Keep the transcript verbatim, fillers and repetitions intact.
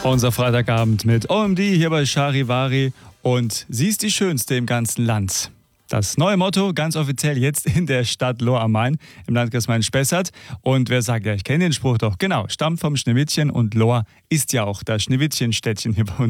Unser Freitagabend mit O M D hier bei Charivari und sie ist die Schönste im ganzen Land. Das neue Motto, ganz offiziell jetzt in der Stadt Lohr am Main, im Landkreis Main-Spessart. Und wer sagt, ja, ich kenne den Spruch doch, genau, stammt vom Schneewittchen und Lohr ist ja auch das Schneewittchenstädtchen hier bei uns.